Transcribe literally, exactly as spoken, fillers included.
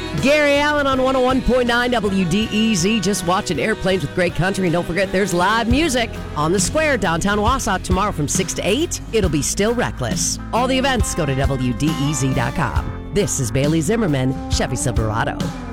Gary Allen on one oh one point nine W D E Z. Just watching Airplanes with Great Country. And don't forget, there's live music on the Square, downtown Wausau, tomorrow from six to eight. It'll be Still Reckless. All the events, go to W D E Z dot com. This is Bailey Zimmerman, Chevy Silverado.